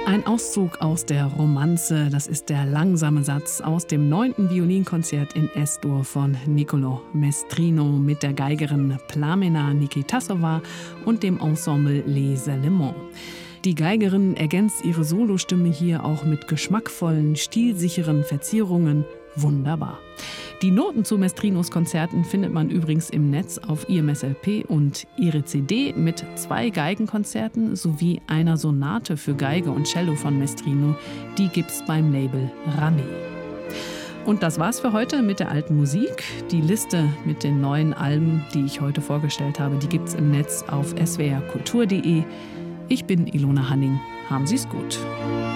Ein Auszug aus der Romanze, das ist der langsame Satz aus dem 9. Violinkonzert in S-Dur von Niccolò Mestrino mit der Geigerin Plamena Nikitasova und dem Ensemble Les Allemands. Die Geigerin ergänzt ihre Solostimme hier auch mit geschmackvollen, stilsicheren Verzierungen. Wunderbar. Die Noten zu Mestrinos Konzerten findet man übrigens im Netz auf IMSLP und ihre CD mit 2 Geigenkonzerten sowie einer Sonate für Geige und Cello von Mestrino, die gibt's beim Label Rami. Und das war's für heute mit der alten Musik. Die Liste mit den neuen Alben, die ich heute vorgestellt habe, die gibt's im Netz auf swrkultur.de. Ich bin Ilona Hanning. Haben Sie's gut.